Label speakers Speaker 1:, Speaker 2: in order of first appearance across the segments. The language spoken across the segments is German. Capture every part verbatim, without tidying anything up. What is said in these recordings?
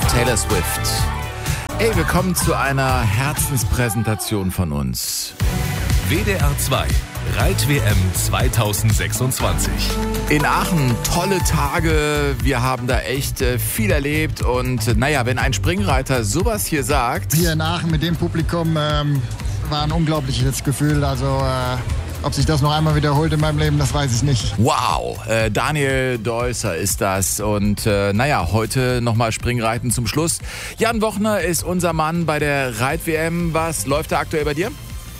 Speaker 1: Taylor Swift. Ey, willkommen zu einer Herzenspräsentation von uns.
Speaker 2: W D R zwei Reit-W M zweitausendsechsundzwanzig.
Speaker 1: In Aachen tolle Tage, wir haben da echt äh, viel erlebt und naja, wenn ein Springreiter sowas hier sagt...
Speaker 3: Hier in Aachen mit dem Publikum ähm, war ein unglaubliches Gefühl, also... Äh Ob sich das noch einmal wiederholt in meinem Leben, das weiß ich nicht.
Speaker 1: Wow, äh, Daniel Deusser ist das. Und äh, naja, heute nochmal Springreiten zum Schluss. Jan Wochner ist unser Mann bei der Reit-W M. Was läuft da aktuell bei dir?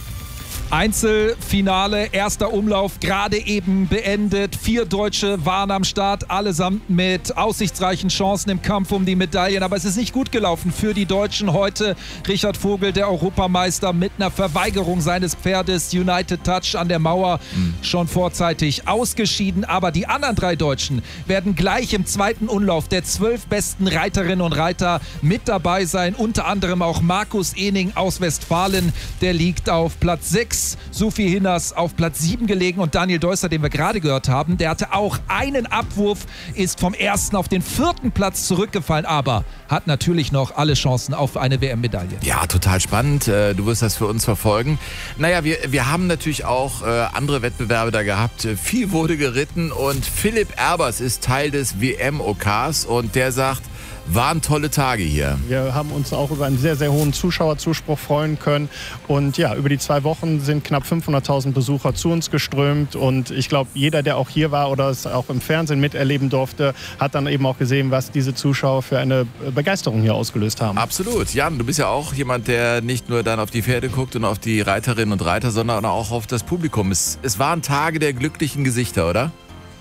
Speaker 4: Einzelfinale, erster Umlauf, gerade eben beendet. Vier Deutsche waren am Start, allesamt mit aussichtsreichen Chancen im Kampf um die Medaillen. Aber es ist nicht gut gelaufen für die Deutschen heute. Richard Vogel, der Europameister, mit einer Verweigerung seines Pferdes United Touch an der Mauer mhm. schon vorzeitig ausgeschieden. Aber die anderen drei Deutschen werden gleich im zweiten Umlauf der zwölf besten Reiterinnen und Reiter mit dabei sein. Unter anderem auch Markus Ening aus Westfalen. Der liegt auf Platz sechs. Sophie Hinners auf Platz sieben gelegen und Daniel Deusser, den wir gerade gehört haben, der hatte auch einen Abwurf, ist vom ersten auf den vierten Platz zurückgefallen, aber hat natürlich noch alle Chancen auf eine W M-Medaille.
Speaker 1: Ja, total spannend. Du wirst das für uns verfolgen. Naja, wir, wir haben natürlich auch andere Wettbewerbe da gehabt. Viel wurde geritten und Philipp Erbers ist Teil des W M-O Ks und der sagt, waren tolle Tage hier.
Speaker 5: Wir haben uns auch über einen sehr, sehr hohen Zuschauerzuspruch freuen können. Und ja, über die zwei Wochen sind knapp fünfhunderttausend Besucher zu uns geströmt. Und ich glaube, jeder, der auch hier war oder es auch im Fernsehen miterleben durfte, hat dann eben auch gesehen, was diese Zuschauer für eine Begeisterung hier ausgelöst haben.
Speaker 1: Absolut. Jan, du bist ja auch jemand, der nicht nur dann auf die Pferde guckt und auf die Reiterinnen und Reiter, sondern auch auf das Publikum. Es, es waren Tage der glücklichen Gesichter, oder?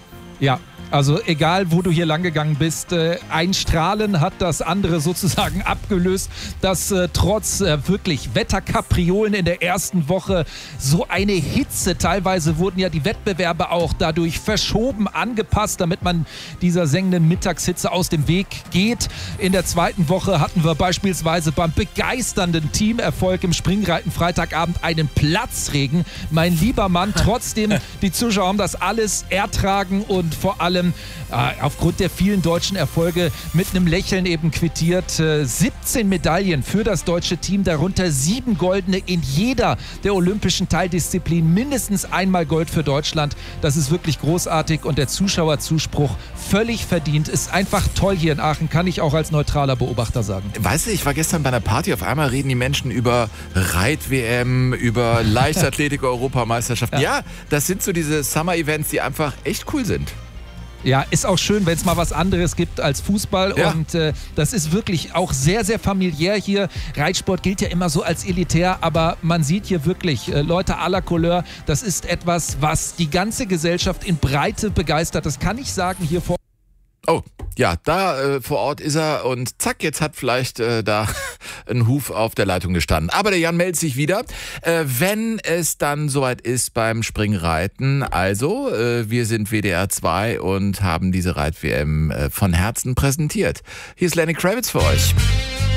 Speaker 4: Ja. Also egal, wo du hier lang gegangen bist, äh, ein Strahlen hat das andere sozusagen abgelöst, dass äh, trotz äh, wirklich Wetterkapriolen in der ersten Woche so eine Hitze, teilweise wurden ja die Wettbewerbe auch dadurch verschoben, angepasst, damit man dieser sengenden Mittagshitze aus dem Weg geht. In der zweiten Woche hatten wir beispielsweise beim begeisternden Teamerfolg im Springreiten Freitagabend einen Platzregen. Mein lieber Mann, trotzdem, die Zuschauer haben das alles ertragen und vor allem Äh, aufgrund der vielen deutschen Erfolge mit einem Lächeln eben quittiert. Äh, siebzehn Medaillen für das deutsche Team, darunter sieben goldene in jeder der olympischen Teildisziplinen. Mindestens einmal Gold für Deutschland. Das ist wirklich großartig und der Zuschauerzuspruch völlig verdient. Ist einfach toll hier in Aachen, kann ich auch als neutraler Beobachter sagen.
Speaker 1: Weißt du, ich war gestern bei einer Party, auf einmal reden die Menschen über Reit-W M, über Leichtathletik-Europameisterschaften. Ja. ja, das sind so diese Summer-Events, die einfach echt cool sind.
Speaker 4: Ja, ist auch schön, wenn es mal was anderes gibt als Fußball
Speaker 1: ja.
Speaker 4: und äh, das ist wirklich auch sehr, sehr familiär hier. Reitsport gilt ja immer so als elitär, aber man sieht hier wirklich äh, Leute à la Couleur. Das ist etwas, was die ganze Gesellschaft in Breite begeistert. Das kann ich sagen hier vor.
Speaker 1: Oh, ja, da äh, vor Ort ist er und zack, jetzt hat vielleicht äh, da ein Huf auf der Leitung gestanden. Aber der Jan meldet sich wieder, äh, wenn es dann soweit ist beim Springreiten. Also, äh, wir sind W D R zwei und haben diese Reit-W M äh, von Herzen präsentiert. Hier ist Lenny Kravitz für euch.